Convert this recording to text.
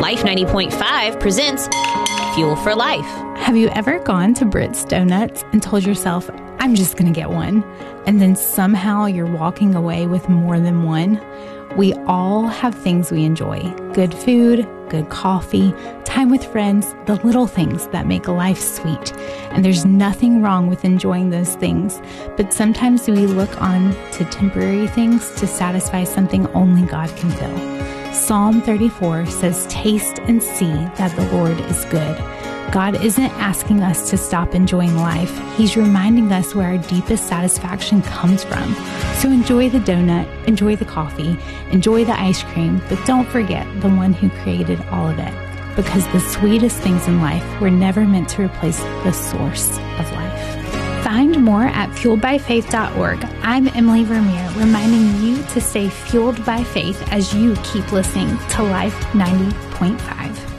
Life 90.5 presents Fuel for Life. Have you ever gone to Britt's Donuts and told yourself, I'm just going to get one, and then somehow you're walking away with more than one? We all have things we enjoy. Good food, good coffee, time with friends, the little things that make life sweet. And there's nothing wrong with enjoying those things. But sometimes we look on to temporary things to satisfy something only God can fill. Psalm 34 says, taste and see that the Lord is good. God isn't asking us to stop enjoying life. He's reminding us where our deepest satisfaction comes from. So enjoy the donut, enjoy the coffee, enjoy the ice cream, but don't forget the one who created all of it. Because the sweetest things in life were never meant to replace the source of life. Find more at fueledbyfaith.org. I'm Emily Vermeer, reminding you to stay fueled by faith as you keep listening to Life 90.5.